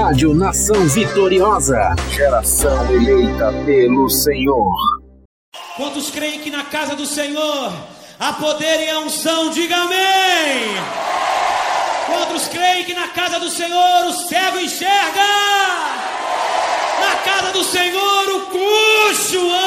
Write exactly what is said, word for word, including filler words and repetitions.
Rádio Nação Vitoriosa. Geração eleita pelo Senhor. Quantos creem que na casa do Senhor há poder e a unção? Diga amém. Quantos creem que na casa do Senhor o cego enxerga? Na casa do Senhor o coxo